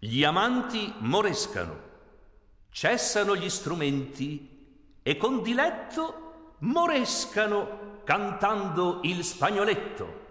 Gli amanti morescano, cessano gli strumenti e con diletto morescano cantando il spagnoletto.